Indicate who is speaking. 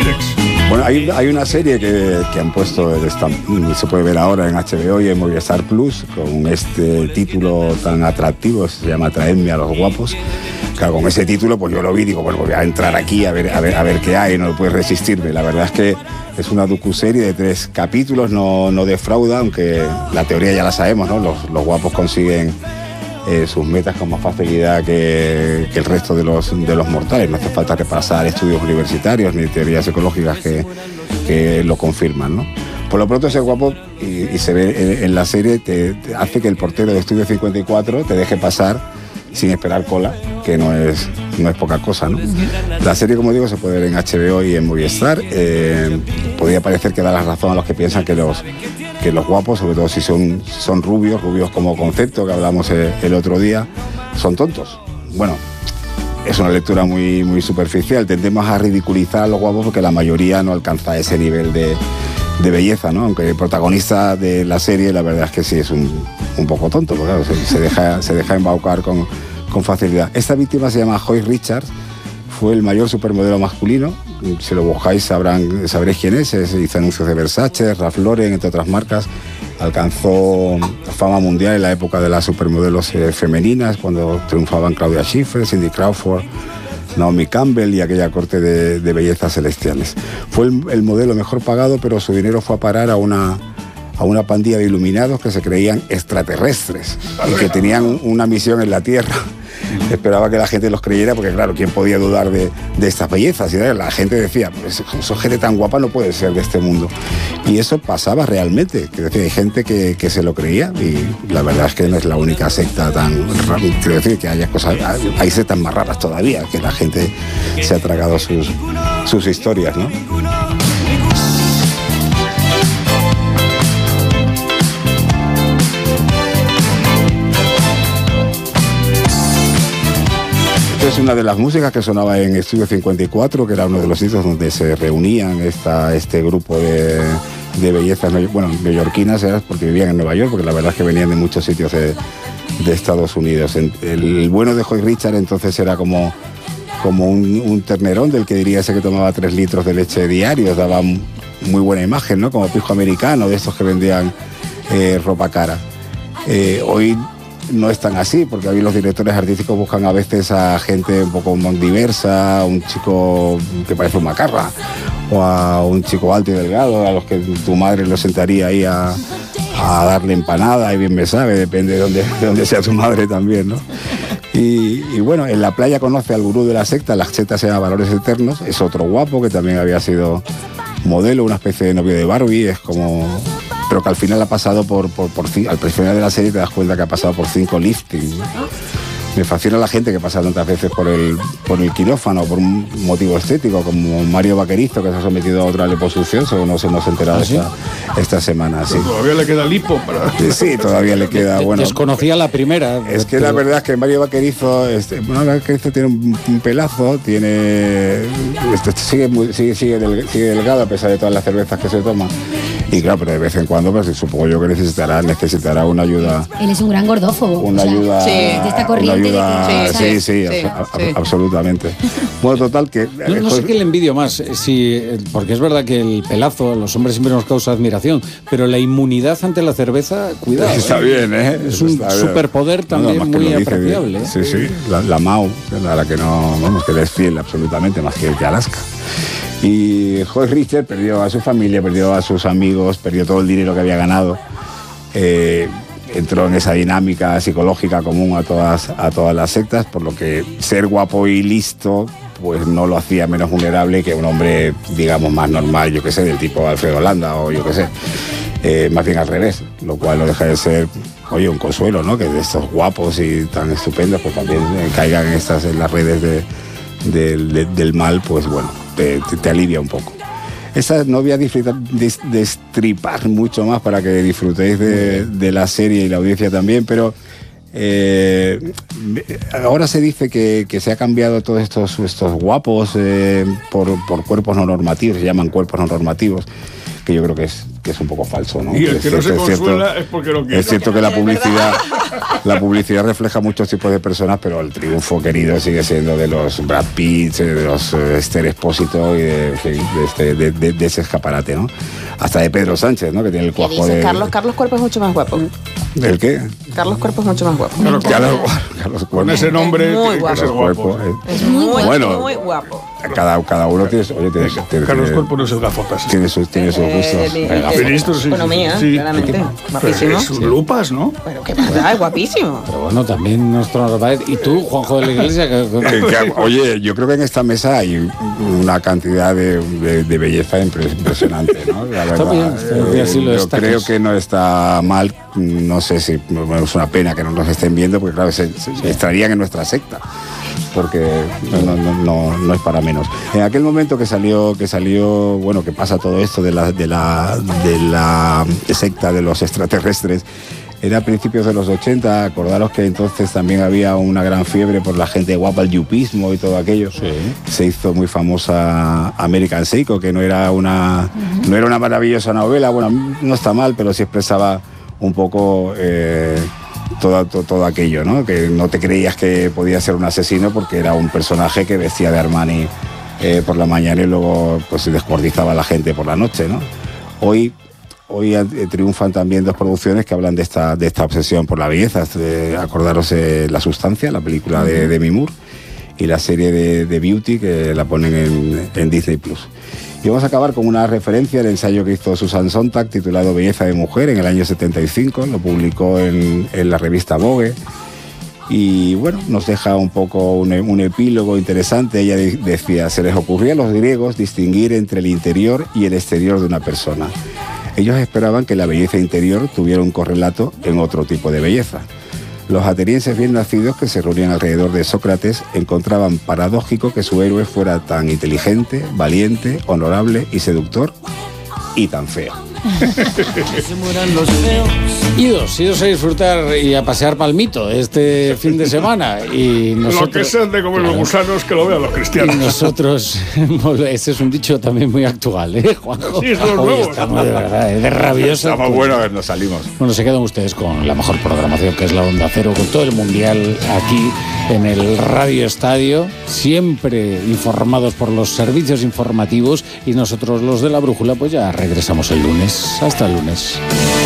Speaker 1: Bueno, hay una serie que han puesto, se puede ver ahora en HBO y en Movistar Plus, con este título tan atractivo, se llama Traedme a los guapos. Claro, con ese título pues yo lo vi y digo, bueno, voy a entrar aquí a ver qué hay, no puedes resistirme. La verdad es que es una docuserie de 3 capítulos, no defrauda, aunque la teoría ya la sabemos, ¿no? Los guapos consiguen sus metas con más facilidad que el resto de los mortales. No hace falta repasar estudios universitarios ni teorías ecológicas que lo confirman, ¿no? Por lo pronto ser guapo, y se ve en la serie, te hace que el portero de Estudio 54 te deje pasar sin esperar cola, que no es poca cosa, ¿no? La serie, como digo, se puede ver en HBO y en Movistar. Podría parecer que da la razón a los que piensan que los guapos, sobre todo si son rubios como concepto, que hablamos el otro día, son tontos. Bueno, es una lectura muy, muy superficial. Tendemos a ridiculizar a los guapos porque la mayoría no alcanza ese nivel de belleza, ¿no? Aunque el protagonista de la serie, la verdad es que sí es un poco tonto, porque claro, se deja embaucar con facilidad. Esta víctima se llama Joy Richards, fue el mayor supermodelo masculino. Si lo buscáis sabréis quién es. Hizo anuncios de Versace, Ralph Lauren, entre otras marcas. Alcanzó fama mundial en la época de las supermodelos femeninas, cuando triunfaban Claudia Schiffer, Cindy Crawford, Naomi Campbell y aquella corte de bellezas celestiales. Fue el modelo mejor pagado, pero su dinero fue a parar a una pandilla de iluminados que se creían extraterrestres y que tenían una misión en la Tierra. Esperaba que la gente los creyera, porque claro, ¿quién podía dudar de estas bellezas? Y la gente decía, pues esa gente tan guapa no puede ser de este mundo. Y eso pasaba realmente, que decía, hay gente que se lo creía, y la verdad es que no es la única secta tan rara. Quiero decir que hay sectas más raras todavía, que la gente se ha tragado sus historias, ¿no? Es una de las músicas que sonaba en Estudio 54, que era uno de los sitios donde se reunían este grupo de bellezas, bueno, neoyorquinas, porque vivían en Nueva York, porque la verdad es que venían de muchos sitios de Estados Unidos. El bueno de Joy Richard entonces era como un ternerón, del que diría ese que tomaba 3 litros de leche diarios, daba muy buena imagen, ¿no? Como pijo americano, de estos que vendían ropa cara. Hoy no es tan así, porque hoy los directores artísticos buscan a veces a gente un poco más diversa, un chico que parece un macarra, o a un chico alto y delgado, a los que tu madre lo sentaría ahí a darle empanada, y bien me sabe, depende de dónde sea tu madre también, ¿no? Y bueno, en la playa conoce al gurú de la secta se llama Valores Eternos, es otro guapo que también había sido modelo, una especie de novio de Barbie, pero que al final ha pasado al final de la serie te das cuenta que ha pasado por 5 liftings, ¿no? Me fascina la gente que pasa tantas veces por el quirófano por un motivo estético, como Mario Vaquerizo, que se ha sometido a otra liposucción, según nos hemos enterado esta semana. Sí.
Speaker 2: Todavía le queda lipo para...
Speaker 1: Sí, todavía le queda, bueno...
Speaker 3: Desconocía la primera.
Speaker 1: Es que la verdad es que Mario Vaquerizo, tiene un pelazo, sigue delgado a pesar de todas las cervezas que se toma. Y claro, pero de vez en cuando, pues, supongo yo que necesitará una ayuda.
Speaker 4: Él es un gran gordófobo.
Speaker 1: Una ayuda.
Speaker 4: De esta corriente.
Speaker 1: Sí, absolutamente. Bueno, total que.
Speaker 3: No sé qué le envidio más, porque es verdad que el pelazo a los hombres siempre nos causa admiración, pero la inmunidad ante la cerveza, cuidado.
Speaker 1: Está bien, ¿eh?
Speaker 3: Es un superpoder también muy apreciable.
Speaker 1: Sí. La Mao, a la que que le es fiel absolutamente, más que Alaska. Y Joy Richard perdió a su familia, perdió a sus amigos, perdió todo el dinero que había ganado. Entró en esa dinámica psicológica común a todas las sectas, por lo que ser guapo y listo pues no lo hacía menos vulnerable que un hombre, digamos, más normal, yo qué sé, del tipo Alfredo Landa o yo qué sé. Más bien al revés, lo cual no deja de ser, oye, un consuelo, ¿no? Que de estos guapos y tan estupendos pues también caigan en las redes del mal, pues bueno, te alivia un poco. Esa no voy a destripar mucho más para que disfrutéis de la serie y la audiencia también, pero ahora se dice que se ha cambiado todos estos por cuerpos no normativos, se llaman cuerpos no normativos, que yo creo que es que es un poco falso, ¿no?
Speaker 2: Y el que no se consuela es porque lo quiere.
Speaker 1: Es cierto que la publicidad refleja muchos tipos de personas, pero el triunfo querido sigue siendo de los Brad Pitt, de los Esther Expósito y de ese escaparate, ¿no? Hasta de Pedro Sánchez, ¿no? Que tiene el cuajo de...
Speaker 5: Carlos Cuerpo es mucho más guapo.
Speaker 1: ¿El qué?
Speaker 5: Carlos Cuerpo es mucho más guapo.
Speaker 1: Carlos Cuerpo.
Speaker 2: Con ese nombre
Speaker 5: es muy guapo.
Speaker 2: es guapo.
Speaker 5: Es muy,
Speaker 1: bueno,
Speaker 5: muy guapo.
Speaker 1: Cada uno tiene...
Speaker 2: Carlos Cuerpo no es el gafotas.
Speaker 1: Tiene sus gustos.
Speaker 2: Ministro, sí.
Speaker 5: Economía,
Speaker 2: sí.
Speaker 5: claramente. Guapísimo.
Speaker 2: Sus lupas, ¿no?
Speaker 5: Pero qué pasa, es guapísimo.
Speaker 3: Pero bueno, también nuestro... ¿Y tú, Juanjo de la Iglesia?
Speaker 1: Oye, yo creo que en esta mesa hay una cantidad de belleza impresionante, ¿no? La verdad, yo creo que no está mal, no sé si es una pena que no nos estén viendo, porque claro, se estarían en nuestra secta, porque no es para menos. En aquel momento que salió, bueno, que pasa todo esto de la secta de los extraterrestres, era a principios de los 80, acordaros que entonces también había una gran fiebre por la gente guapa, el yupismo y todo aquello. Sí. Se hizo muy famosa American Psycho, que no era una maravillosa novela, bueno, no está mal, pero sí expresaba un poco todo aquello, ¿no? Que no te creías que podía ser un asesino porque era un personaje que vestía de Armani por la mañana y luego pues descuartizaba a la gente por la noche, ¿no? Hoy triunfan también dos producciones que hablan de esta obsesión por la belleza. Acordaros La Sustancia, la película de Demi Moore, y la serie de Beauty, que la ponen en Disney Plus. Y vamos a acabar con una referencia al ensayo que hizo Susan Sontag titulado Belleza de Mujer en el año 75. Lo publicó en la revista Vogue. Y bueno, nos deja un poco un epílogo interesante. Ella decía: se les ocurría a los griegos distinguir entre el interior y el exterior de una persona. Ellos esperaban que la belleza interior tuviera un correlato en otro tipo de belleza. Los atenienses bien nacidos que se reunían alrededor de Sócrates encontraban paradójico que su héroe fuera tan inteligente, valiente, honorable y seductor, y tan feo.
Speaker 3: Idos a disfrutar y a pasear palmito este fin de semana. Y nosotros,
Speaker 2: lo que sean de comer los gusanos, que lo vean los cristianos.
Speaker 3: Y nosotros, ese es un dicho también muy actual, Juanjo?
Speaker 2: Sí, es de los nuevos.
Speaker 3: Estamos de verdad, de rabioso.
Speaker 1: Estamos buenos, nos salimos.
Speaker 3: Bueno, se quedan ustedes con la mejor programación, que es la Onda Cero, con todo el mundial aquí en el Radio Estadio, siempre informados por los servicios informativos, y nosotros los de la Brújula pues ya regresamos el lunes. Hasta el lunes.